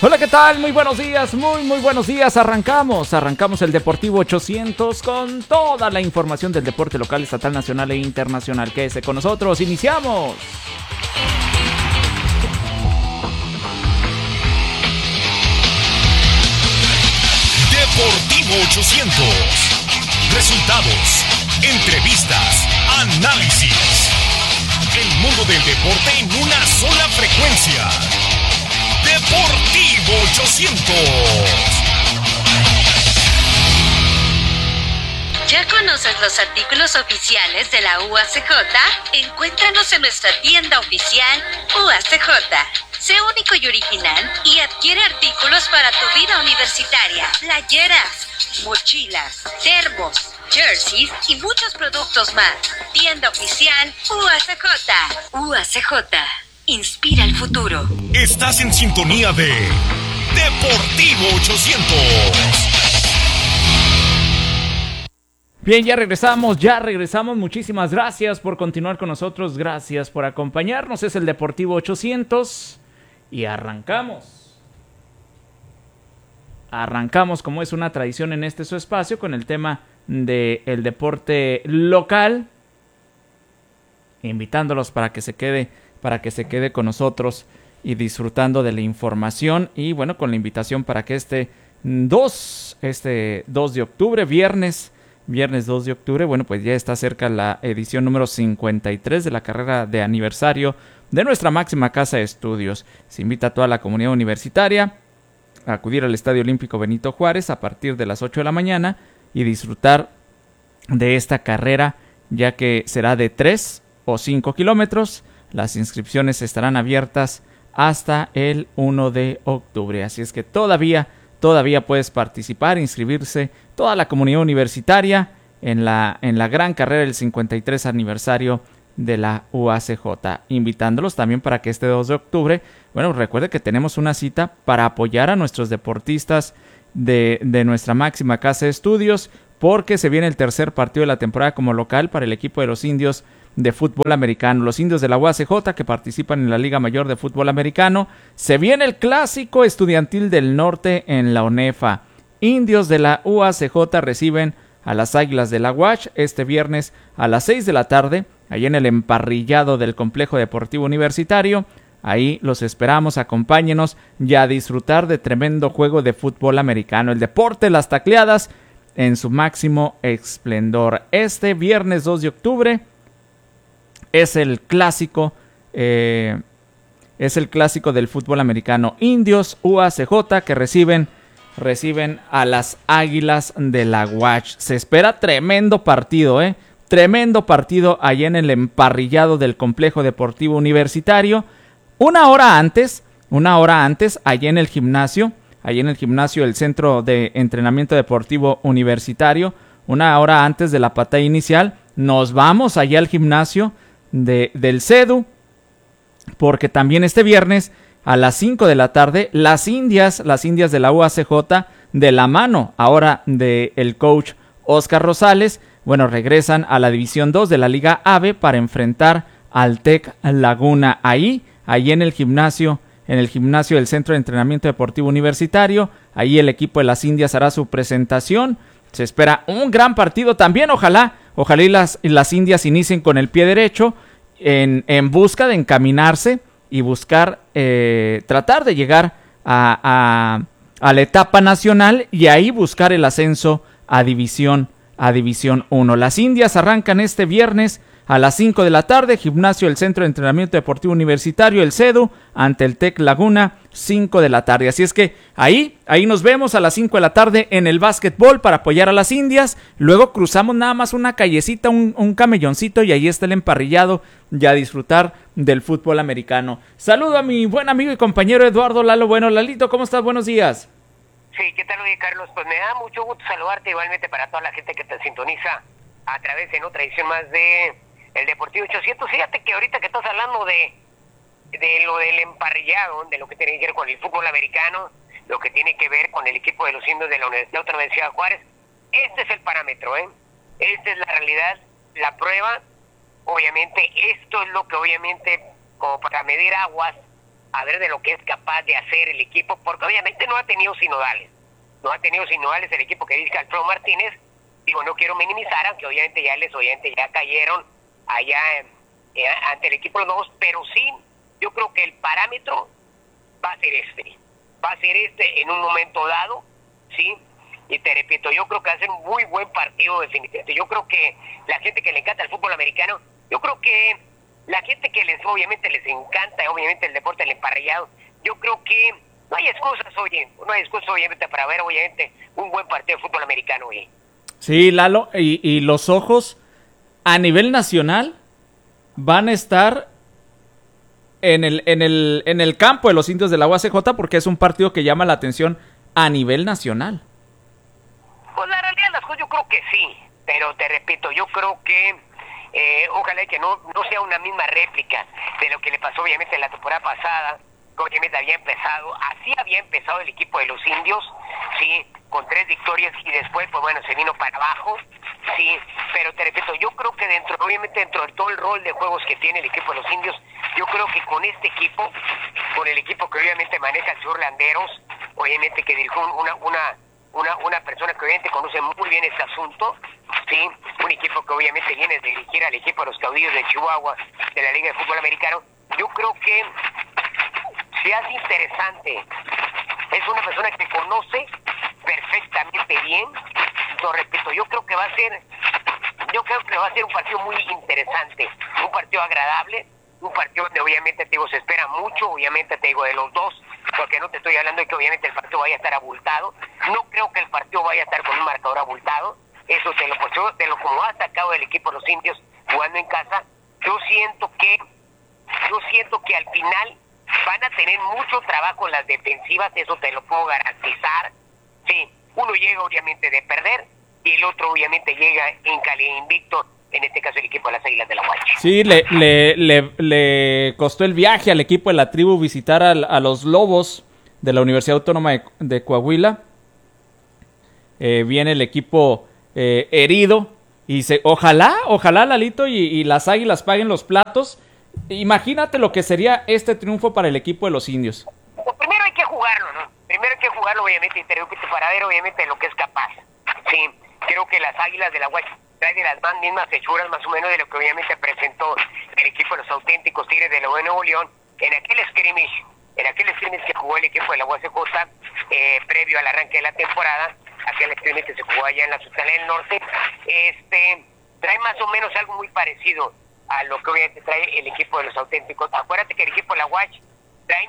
Hola, ¿qué tal? Muy buenos días, muy buenos días. Arrancamos el Deportivo 800 con toda la información del deporte local, estatal, nacional e internacional. Quédese con nosotros, iniciamos. Deportivo 800. Resultados, entrevistas, análisis. El mundo del deporte en una sola frecuencia. Deportivo 800. ¿Ya conoces los artículos oficiales de la UACJ? Encuéntranos en nuestra tienda oficial UACJ. Sé único y original y adquiere artículos para tu vida universitaria. Playeras, mochilas, termos, jerseys y muchos productos más. Tienda oficial UACJ. UACJ. Inspira el futuro. Estás en sintonía de Deportivo 800. Bien, ya regresamos. Muchísimas gracias por continuar con nosotros. Gracias por acompañarnos. Es el Deportivo 800 y arrancamos. Arrancamos, como es una tradición en este su espacio, con el tema del deporte local. Invitándolos para que se quede con nosotros y disfrutando de la información. Y bueno, con la invitación para que este 2 de octubre, viernes 2 de octubre, bueno, pues ya está cerca la edición número 53 de la carrera de aniversario de nuestra máxima casa de estudios. Se invita a toda la comunidad universitaria a acudir al Estadio Olímpico Benito Juárez a partir de las 8 de la mañana y disfrutar de esta carrera, ya que será de 3 o 5 kilómetros. Las inscripciones estarán abiertas hasta el 1 de octubre. Así es que todavía puedes participar, inscribirse toda la comunidad universitaria en la gran carrera del 53 aniversario de la UACJ. Invitándolos también para que este 2 de octubre, bueno, recuerde que tenemos una cita para apoyar a nuestros deportistas de nuestra máxima casa de estudios, porque se viene el tercer partido de la temporada como local para el equipo de los indios de fútbol americano, los indios de la UACJ que participan en la Liga Mayor de Fútbol Americano. Se viene el clásico estudiantil del norte en la ONEFA. Indios de la UACJ reciben a las Águilas de la UACH este viernes a las 6 de la tarde, ahí en el emparrillado del Complejo Deportivo Universitario. Ahí los esperamos, acompáñenos y a disfrutar de tremendo juego de fútbol americano. El deporte, las tacleadas en su máximo esplendor. Este viernes 2 de octubre es el clásico del fútbol americano. Indios UACJ que reciben a las Águilas de la UACH. Se espera tremendo partido, tremendo partido allá en el emparrillado del Complejo Deportivo Universitario. Una hora antes, allá en el gimnasio del Centro de Entrenamiento Deportivo Universitario, una hora antes de la patada inicial, nos vamos allá al gimnasio del CEDU, porque también este viernes a las 5 de la tarde las indias de la UACJ, de la mano ahora del coach Oscar Rosales, bueno, regresan a la División 2 de la Liga AVE para enfrentar al TEC Laguna. Ahí en el gimnasio del Centro de Entrenamiento Deportivo Universitario, ahí el equipo de las indias hará su presentación. Se espera un gran partido también, ojalá y las indias inicien con el pie derecho en busca de encaminarse y buscar tratar de llegar a la etapa nacional y ahí buscar el ascenso a División 1. Las indias arrancan este viernes a las 5 de la tarde, gimnasio del Centro de Entrenamiento Deportivo Universitario, el CEDU, ante el TEC Laguna, 5 de la tarde. Así es que ahí nos vemos a las 5 de la tarde en el básquetbol para apoyar a las indias. Luego cruzamos nada más una callecita, un camelloncito, y ahí está el emparrillado y a disfrutar del fútbol americano. Saludo a mi buen amigo y compañero Eduardo Lalo Bueno. Lalito, ¿cómo estás? Buenos días. Sí, ¿qué tal, oye, Carlos? Pues me da mucho gusto saludarte, igualmente para toda la gente que te sintoniza a través de otra edición más de el Deportivo 800. Fíjate que ahorita que estás hablando de lo del emparrillado, de lo que tiene que ver con el fútbol americano, lo que tiene que ver con el equipo de los indios de la otra Universidad de Juárez, este es el parámetro, esta es la realidad, la prueba. Obviamente esto es lo que obviamente como para medir aguas a ver de lo que es capaz de hacer el equipo, porque obviamente no ha tenido sinodales. No ha tenido sinodales el equipo que dice Alfredo Martínez. Digo, no quiero minimizar, aunque obviamente ya cayeron allá ante el equipo de los Lobos, pero sí, yo creo que el parámetro va a ser este en un momento dado, ¿sí? Y te repito, yo creo que va a ser un muy buen partido definitivamente. Yo creo que la gente que le encanta el fútbol americano, yo creo que la gente que obviamente les encanta, obviamente el deporte del emparrillado, yo creo que no hay excusas, obviamente para ver, obviamente, un buen partido de fútbol americano, oye. Sí, Lalo, y los ojos a nivel nacional van a estar en el campo de los Indios de la UACJ, porque es un partido que llama la atención a nivel nacional. Pues la realidad de las cosas yo creo que sí, pero te repito, yo creo que ojalá que no sea una misma réplica de lo que le pasó obviamente en la temporada pasada, que obviamente así había empezado el equipo de los Indios, sí, con 3 victorias y después pues bueno, se vino para abajo, sí, pero te repito, yo creo que dentro de todo el rol de juegos que tiene el equipo de los Indios, yo creo que con este equipo, con el equipo que obviamente maneja el señor Landeros, obviamente que dirigió una persona que obviamente conoce muy bien este asunto, sí, un equipo que obviamente viene de dirigir al equipo de los Caudillos de Chihuahua de la Liga de Fútbol Americano, yo creo que se hace interesante. Es una persona que conoce perfectamente bien. Lo repito, yo creo que va a ser un partido muy interesante, un partido agradable, un partido donde obviamente te digo se espera mucho, obviamente te digo de los dos, porque no te estoy hablando de que obviamente el partido vaya a estar abultado. No creo que el partido vaya a estar con un marcador abultado. Eso de lo como ha sacado el equipo de los Indios jugando en casa, yo siento que al final van a tener mucho trabajo en las defensivas, eso te lo puedo garantizar. Sí, uno llega obviamente de perder y el otro obviamente llega en calidad invicto, en este caso el equipo de las Águilas de la Guacha. Sí, le costó el viaje al equipo de la tribu visitar a los Lobos de la Universidad Autónoma de Coahuila. Viene el equipo herido y ojalá Lalito y las Águilas paguen los platos. Imagínate lo que sería este triunfo para el equipo de los Indios. Pues primero hay que jugarlo, ¿no? Primero hay que jugarlo, obviamente, para ver, obviamente, lo que es capaz. Sí, creo que las Águilas de la Guacha traen de las mismas hechuras, más o menos, de lo que obviamente presentó el equipo de los auténticos Tigres de Nuevo León en aquel scrimmage que jugó el equipo de la UACJ previo al arranque de la temporada, aquel scrimmage que se jugó allá en la Sultana del Norte. Trae más o menos algo muy parecido a lo que obviamente trae el equipo de los auténticos. Acuérdate que el equipo de la Watch trae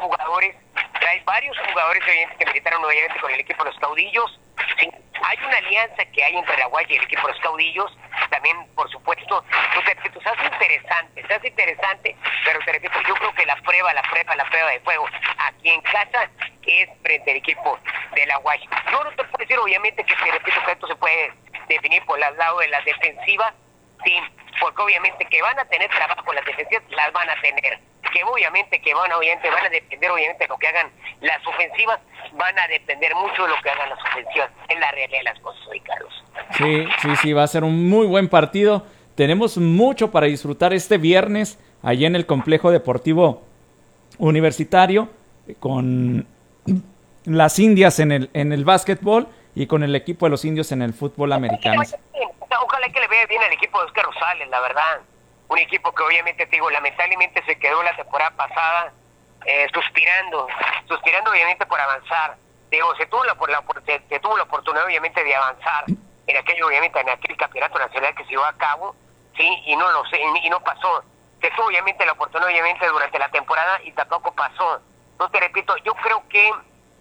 varios jugadores obviamente que militaron obviamente con el equipo de los Caudillos. Sí, hay una alianza que hay entre la Watch y el equipo de los Caudillos, también por supuesto. Entonces, se hace interesante, pero te repito, yo creo que la prueba de fuego aquí en casa es frente al equipo de la Watch. Yo no te puedo decir obviamente que te repito que esto se puede definir por el lado de la defensiva, sí, porque obviamente que van a tener trabajo las defensivas, las van a tener, que obviamente van a depender obviamente de lo que hagan las ofensivas, van a depender mucho de lo que hagan las ofensivas, en la realidad de las cosas, hoy, Carlos. Sí, va a ser un muy buen partido. Tenemos mucho para disfrutar este viernes allí en el Complejo Deportivo Universitario, con las Indias en el básquetbol y con el equipo de los Indios en el fútbol americano. Ojalá que le vea bien al equipo de Oscar Rosales, la verdad. Un equipo que obviamente, te digo, lamentablemente se quedó la temporada pasada suspirando obviamente por avanzar. Digo, se tuvo la oportunidad obviamente de avanzar en aquel campeonato nacional que se llevó a cabo, sí, y no pasó. Se tuvo obviamente la oportunidad obviamente durante la temporada y tampoco pasó. No te repito, yo creo que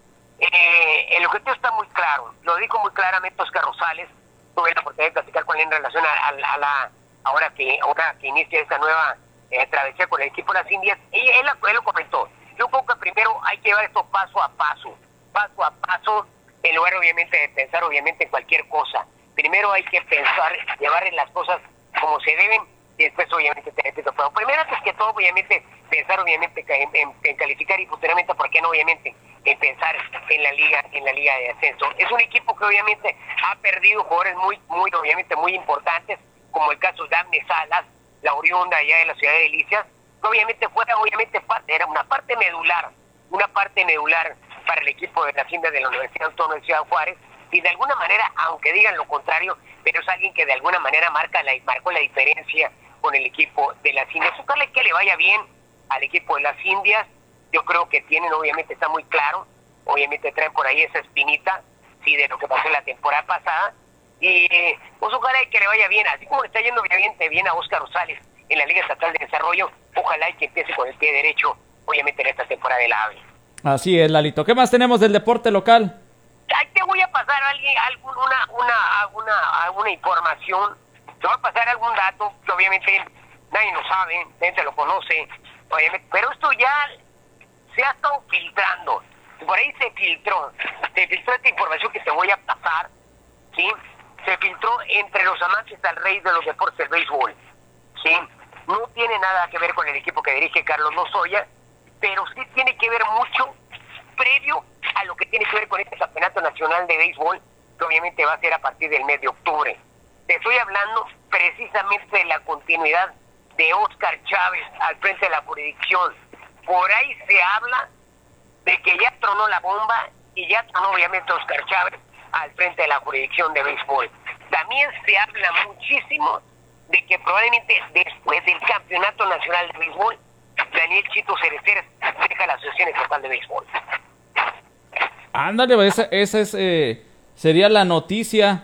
el objetivo está muy claro, lo dijo muy claramente Oscar Rosales. Tuve la oportunidad de platicar con él en relación a la ahora que inicia esta nueva travesía con el equipo de las Indias. Él lo comentó. Yo creo que primero hay que llevar esto paso a paso, en lugar obviamente de pensar obviamente en cualquier cosa. Primero hay que llevar las cosas como se deben, y después obviamente te repito, pero primero antes que todo obviamente pensar obviamente en calificar, y posteriormente, ¿por qué no obviamente en pensar en la liga de ascenso? Es un equipo que obviamente ha perdido jugadores muy obviamente muy importantes, como el caso de Daphne Salas, la oriunda allá de la ciudad de Delicias, obviamente era una parte medular para el equipo de las Indias de la Universidad Autónoma de Ciudad Juárez, y de alguna manera, aunque digan lo contrario, pero es alguien que de alguna manera marcó la diferencia con el equipo de las Indias. Ojalá que le vaya bien al equipo de las Indias. Yo creo que tienen, obviamente está muy claro, obviamente traen por ahí esa espinita, sí, de lo que pasó en la temporada pasada, y pues ojalá que le vaya bien, así como le está yendo bien a Óscar Rosales en la Liga Estatal de Desarrollo, ojalá que empiece con el pie derecho, obviamente en esta temporada de la AVE. Así es, Lalito. ¿Qué más tenemos del deporte local? Ahí te voy a pasar alguna información, te voy a pasar algún dato que obviamente nadie lo sabe, nadie se lo conoce, obviamente, pero esto ya se ha estado filtrando, por ahí se filtró esta información que te voy a pasar, ¿sí? Se filtró entre los amantes al rey de los deportes del béisbol, ¿sí? No tiene nada que ver con el equipo que dirige Carlos Lozoya, pero sí tiene que ver mucho previo a lo que tiene que ver con este campeonato nacional de béisbol, que obviamente va a ser a partir del mes de octubre. Te estoy hablando precisamente de la continuidad de Óscar Chávez al frente de la jurisdicción. Por ahí se habla de que ya tronó la bomba y ya tronó obviamente Óscar Chávez al frente de la jurisdicción de béisbol. También se habla muchísimo de que probablemente después del campeonato nacional de béisbol, Daniel Chito Cerecer deja la Asociación Estatal de Béisbol. Ándale, esa es, sería la noticia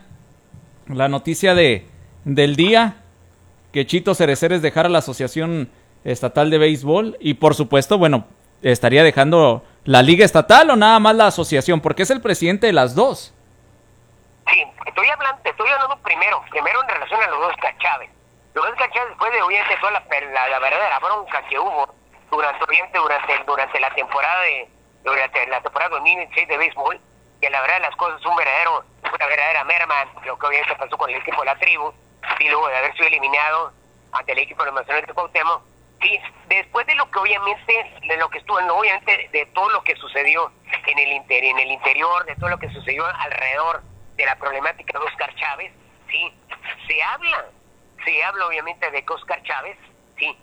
del día, que Chito Cereceres dejara la Asociación Estatal de Béisbol, y por supuesto, bueno, estaría dejando la Liga Estatal o nada más la asociación, porque es el presidente de las dos. Sí, estoy hablando primero en relación a los Óscar Chávez. Los Óscar Chávez, después de obviamente toda la verdadera bronca que hubo durante la temporada durante la temporada 2016 de béisbol, que la verdad de las cosas es una verdadera merma, lo que obviamente pasó con el equipo de la tribu, y luego de haber sido eliminado ante el equipo de los Nacionales de Cuauhtémoc, sí, después de lo que obviamente de todo lo que sucedió en el interior, de todo lo que sucedió alrededor de la problemática de Óscar Chávez, sí, se habla obviamente de que Óscar Chávez